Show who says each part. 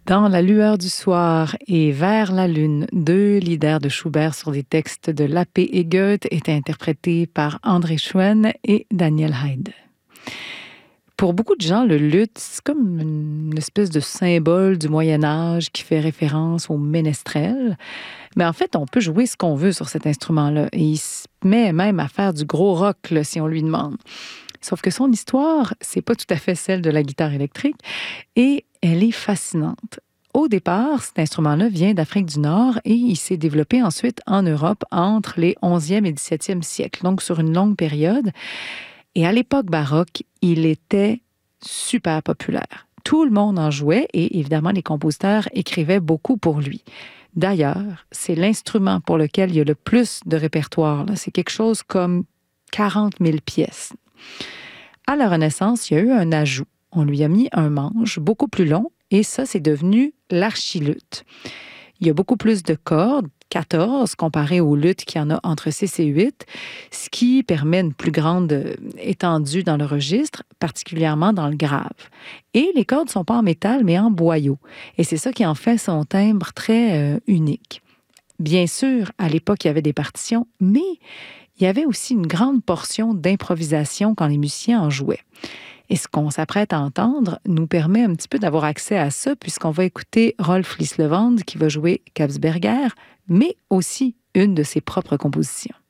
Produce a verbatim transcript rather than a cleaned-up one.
Speaker 1: Dans la lueur du soir et vers la lune, deux Lieder de Schubert sur des textes de Lappe et Goethe étaient interprétés par André Schwen et Daniel Haide. Pour beaucoup de gens, le luth, c'est comme une espèce de symbole du Moyen Âge qui fait référence au ménestrel. Mais en fait, on peut jouer ce qu'on veut sur cet instrument-là. Et il se met même à faire du gros rock là, si on lui demande. Sauf que son histoire, c'est pas tout à fait celle de la guitare électrique et elle est fascinante. Au départ, cet instrument-là vient d'Afrique du Nord et il s'est développé ensuite en Europe entre les onzième et dix-septième siècles, donc sur une longue période. Et à l'époque baroque, il était super populaire. Tout le monde en jouait et évidemment, les compositeurs écrivaient beaucoup pour lui. D'ailleurs, c'est l'instrument pour lequel il y a le plus de répertoire. Là. C'est quelque chose comme quarante mille pièces. À la Renaissance, il y a eu un ajout. On lui a mis un manche beaucoup plus long et ça, c'est devenu l'archiluth. Il y a beaucoup plus de cordes, quatorze, comparé au luth qui en a entre six et huit, ce qui permet une plus grande étendue dans le registre, particulièrement dans le grave. Et les cordes ne sont pas en métal, mais en boyau. Et c'est ça qui en fait son timbre très euh, unique. Bien sûr, à l'époque, il y avait des partitions, mais il y avait aussi une grande portion d'improvisation quand les musiciens en jouaient. Et ce qu'on s'apprête à entendre nous permet un petit peu d'avoir accès à ça, puisqu'on va écouter Rolf Lislevand qui va jouer Kabsberger, mais aussi une de ses propres compositions.